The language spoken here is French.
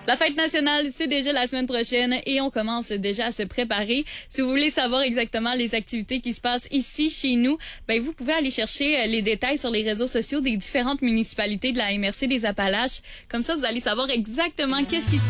La fête nationale, c'est déjà la semaine prochaine et on commence déjà à se préparer. Si vous voulez savoir exactement les activités qui se passent ici, chez nous, ben vous pouvez aller chercher les détails sur les réseaux sociaux des différentes municipalités de la MRC des Appalaches. Comme ça, vous allez savoir exactement qu'est-ce qui se passe